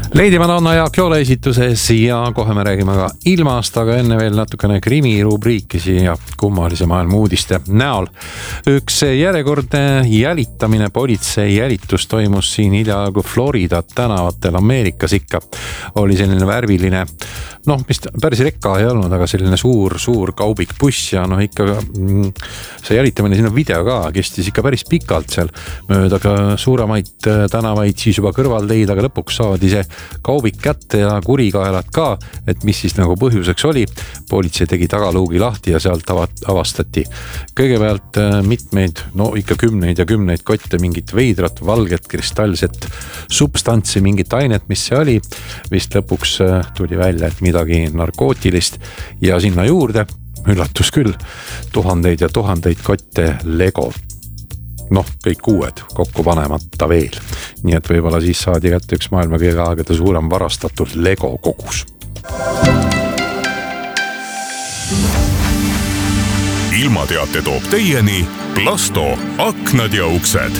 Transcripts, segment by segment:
Lady Madonna Jaak Joole esituses ja kohe me räägime ka ilmast, aga enne veel natukene krimirubriiki siia kummalise maailma uudiste näol. Üks järjekordne jälitamine, politsei jälitus toimus siin hiljaaegu Florida tänavatel Ameerikas ikka. Oli selline värviline, mis päris rekka ei olnud, aga selline suur kaubik buss ja ikka see jälitamine, siin on video ka, kestis ikka päris pikalt seal mööda ka suuremaid tänavaid, siis juba kõrvalteid, aga lõpuks saadi see kaubik kätte ja kurikaelad ka, et mis siis nagu põhjuseks oli. Politsei tegi tagaluugi lahti ja sealt avastati kõigepealt mitmeid, ikka kümneid ja kümneid kotte, mingit veidrat, valget, kristallset substantsi, mingit ainet, mis see oli. Vist lõpuks tuli välja, et midagi narkootilist ja sinna juurde, üllatus küll, tuhandeid ja tuhandeid kotte Lego. Kõik uued kokku panemata veel. Nii et võibolla siis saadi kätte üks maailma kõige aegade suurem varastatud Lego kogus. Ilmateate toob teieni Plasto, aknad ja uksed.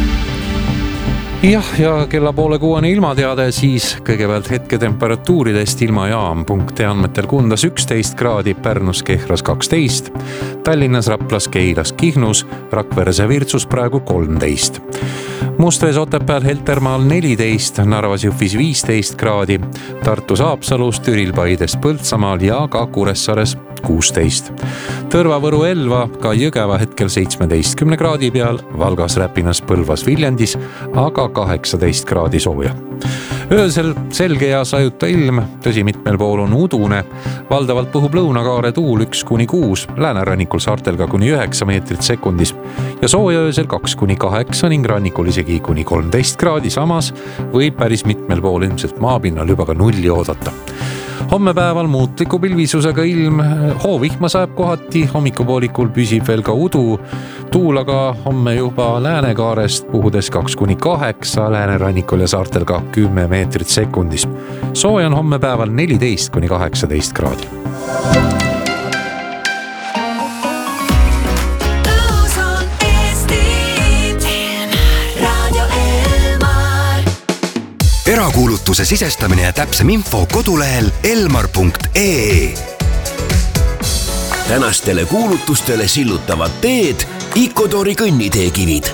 Ja kella 5:30 ilmateade, siis kõigepealt hetketemperatuuridest ilmajaam.ee andmetel Kundas 11 kraadi, Pärnus, Kehras 12, Tallinnas, Raplas, Keilas, Kihnus, Rakveres ja Virtsus praegu 13. Mustvees Otepääl, Heltermaal 14, Narvas, Jõhvis 15 kraadi, Tartus, Haapsalus, Türil, Paides, Põltsamaal ja ka Kuressaares 16. Tõrva, Võru, Elva, ka Jõgeva hetkel 17 kraadi peal, Valgas, Räpinas, Põlvas, Viljandis, aga 18 kraadi sooja. Öösel selge ja sajuta ilm, tõsi mitmel pool on udune, valdavalt puhub lõunakaare tuul 1-6, läänerannikul saartel ka kuni 9 meetrit sekundis ja sooja öösel 2-8 ning rannikul isegi kuni 13 kraadi, samas võib päris mitmel pool ilmselt maapinnal juba ka nulli oodata. Homme päeval muutliku pilvisusega ilm, hoovihma sajab kohati, hommikupoolikul püsib veel ka udu, tuul aga homme juba läänekaarest puhudes 2-8, läänerannikul ja saartel ka 10 meetrit sekundis. Sooja on homme päeval 14-18 kraadi. Erakuulutuse sisestamine ja täpsem info kodulehel elmar.ee. Tänastele kuulutustele sillutavad teed Ikotori kõnniteekivid.